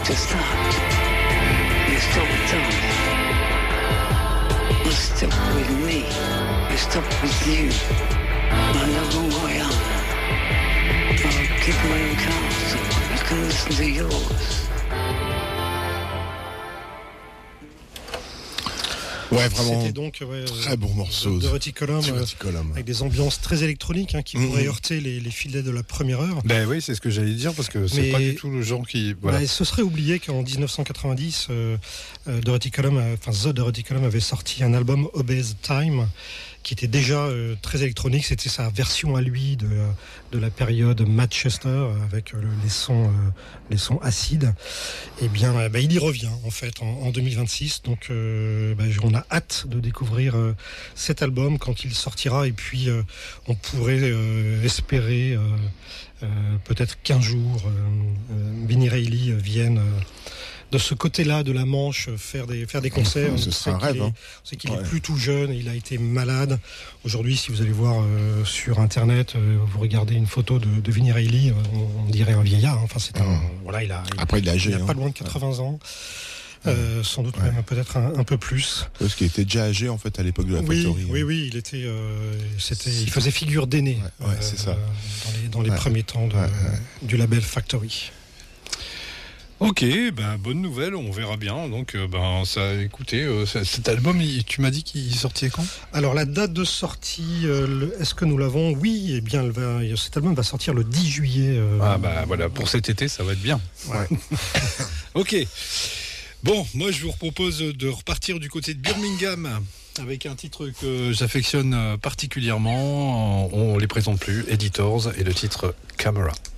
to start. You stop with Tom. You stop with me. You stop with you. I never way up. I'll keep my own castle. I can listen to yours. Ouais, vraiment. C'était donc très bon morceau de Reticulum, avec des ambiances très électroniques qui pourraient heurter les fidèles de la première heure. Ben oui, c'est ce que j'allais dire parce que c'est pas du tout le genre qui. Voilà. Ce serait oublié qu'en 1990, The Reticulum avait sorti un album Obey's Time, qui était déjà très électronique. C'était sa version à lui de la période Manchester avec les sons acides. Et bien, il y revient en fait en 2026. Donc, on a hâte de découvrir cet album quand il sortira. Et puis, on pourrait espérer peut-être qu'un jour, Vinnie Reilly vienne. De ce côté-là de la Manche, faire des concerts. Ce serait un rêve. On sait qu'il est plus tout jeune, il a été malade. Aujourd'hui, si vous allez voir sur Internet, vous regardez une photo de Vinnie Reilly, on dirait un vieillard. Enfin, c'est il a pas loin de 80 ans. Sans doute même peut-être un peu plus. Parce qu'il était déjà âgé en fait à l'époque de la Factory. Oui, il était, il faisait figure d'aîné. C'est ça. Dans les premiers temps du label Factory. Ok, bonne nouvelle, on verra bien. Donc, écoutez, cet album, tu m'as dit qu'il sortait quand ? Alors, la date de sortie, est-ce que nous l'avons ? Oui, eh bien, cet album va sortir le 10 juillet. Voilà, pour cet été, ça va être bien. Ouais. Ok. Bon, moi, je vous propose de repartir du côté de Birmingham avec un titre que j'affectionne particulièrement. On les présente plus, Editors, et le titre Camera.